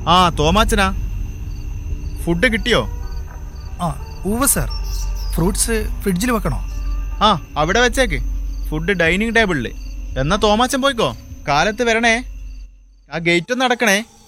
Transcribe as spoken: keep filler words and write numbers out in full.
ആ തോമാച്ചനാ, ഫുഡ് കിട്ടിയോ? ആ ഉവ്വ് സാർ. ഫ്രൂട്ട്സ് ഫ്രിഡ്ജിൽ വെക്കണോ? ആ അവിടെ വെച്ചേക്ക്, ഫുഡ് ഡൈനിങ് ടേബിളില്. എന്നാ തോമാച്ചൻ പോയിക്കോ, കാലത്ത് വരണേ. ആ ഗേറ്റ് ഒന്ന് അടക്കണേ.